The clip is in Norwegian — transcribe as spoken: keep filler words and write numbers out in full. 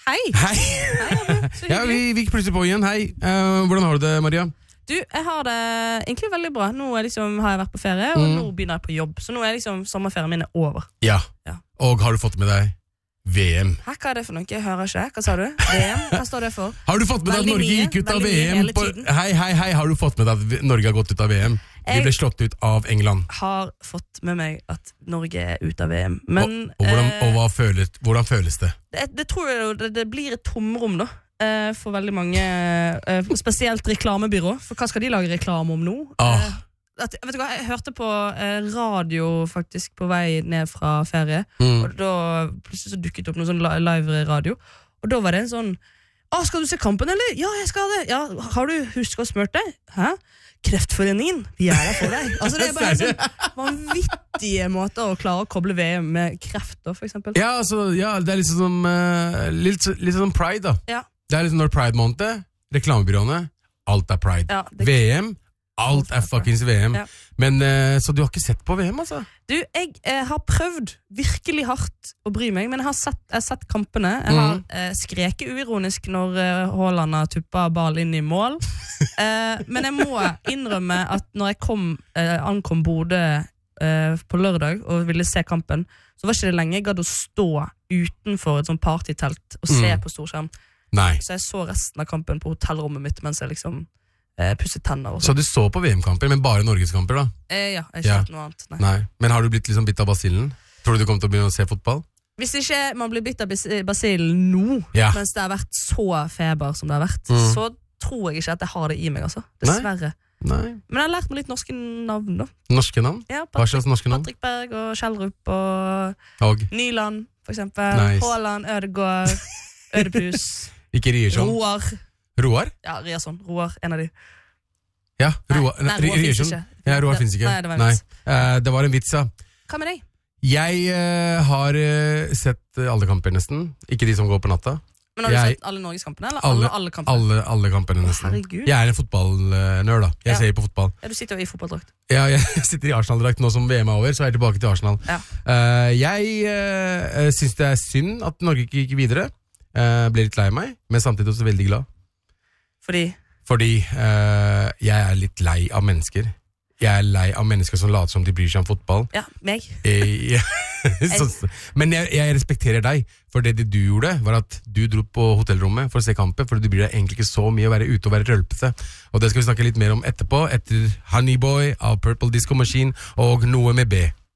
Hei. Hei. Hei ja, vi, vi gikk plutselig på igjen. Hei. Uh, hvordan har du det, Maria? Du, jeg har det egentlig veldig bra. Nå er liksom, har jeg vært på ferie, og Mm. nå begynner jeg på jobb. Så nå er liksom sommerferien min er over. Ja. Ja. Og har du fått med deg V M? Hæ, hva er det for noe? Jeg hører ikke. Hva sa du? V M? Hva står det for? Har du fått med deg at Veldig Norge mye, gikk ut av veldig V mye M? hele På... tiden. Hei, hei, hei. Har du fått med deg at Norge har gått ut av V M? De Jeg- ble slått ut av England. Har fått med meg at Norge er ute av V M. Men og, og, hvordan, eh, og hva føles, hvordan føles det? det, det tror jeg jo, det, det blir et tomrom da. eh, For veldig mange, eh, spesielt reklamebyrå. For hva skal de lage reklame om nå? Ah. Eh, at, vet du hva, jeg hørte på eh, radio faktisk på vei ned fra ferie. Mm. Og da plutselig så dukket det opp noe sånn li- live radio. Og da var det en sånn: Å, skal du se kampen, eller? Ja, jeg skal det. Ja, har du husket å smurt deg? Hæ? Kreftforeningen, vi er der for deg. Altså, det er bare sånn vanvittige måter å klare å koble V M med kreft, da, for eksempel. Ja, altså, ja, det er liksom som uh, litt, litt som Pride, da. Ja. Det er liksom når Pride måned, reklamebyråene, alt er Pride. Ja, det- V M, alt er fuckings V M. Ja. Men, uh, så du har ikke sett på V M, altså? Du, jeg eh, har prøvd virkelig hardt å bry meg, men jeg har sett, jeg har sett kampene. Jeg har Mhm. eh, skreket uironisk når eh, Haaland har tuppa ball inn i mål. eh, men jeg må innrømme at når jeg kom, eh, ankom Bodø eh, på lørdag og ville se kampen, så var ikke det lenge jeg gadd å stå utenfor et sånn partytelt og se Mm. på storskjerm. Nei. Så jeg så resten av kampen på hotellrommet mitt mens jeg liksom eh, pusset tenner og Så sånn. du så på V M-kamper, men bare Norgeskamper, da? Eh, ja, jeg har ikke Ja. sett noe annet. Nei. Nei. Men har du blitt liksom bitt av basillen? Tror du du kommer til å begynne å se fotball? Hvis ikke man blir bitt av bas- basillen nå, Ja. mens det har vært så feber som det har vært, Mm. så tror jeg ikke at jeg har det i meg, altså. Dessverre. Nei. Men jeg har lært meg litt norske navn, da. Norske navn? Ja, Hva Patrick, slags norske navn? Patrick Berg og Kjellrup og Og Nyland, for eksempel. Nice. Haaland, Ødegaard, Ødepus, ikke Riersson? Roar. Roar? Ja, Riasson. Roar, en av de. Ja, Nei, Roar. nei, Roar finnes Riersson. ikke. Ja, Roar Det- finnes ikke. Nei, det var en vits. Eh, det var en vits, ja. Hva med deg? Jeg eh, har eh, sett eh, alle kamper nesten. Ikke de som går på natta. Men har du Jeg- sett alle norgeskampene, eller alle, Alle, alle kampene? alle, alle kampene nesten. herregud. Jeg er en fotballnerd, da. Jeg Ja. ser på fotball. Ja, du sitter jo i fotballdrakt. Ja, jeg sitter i Arsenal-drakt nå som V M er over, så er jeg tilbake til Arsenal. Ja. Eh, jeg uh, syns det er synd at Norge ikke gikk videre. Uh, ble litt lei meg, men samtidig også veldig glad. Fordi Fordi eh, jeg er litt lei av mennesker. Jeg er lei av mennesker som later som de bryr seg om fotball. Ja, meg. Eh, ja. Så, men jeg, jeg respekterer deg, for det du gjorde var at du dro på hotellrommet for å se kampen, for du bryr deg egentlig ikke så mye å være ute og være rølpete. Og det skal vi snakke litt mer om etterpå, etter Honeyboy av Purple Disco Machine og Noe med B.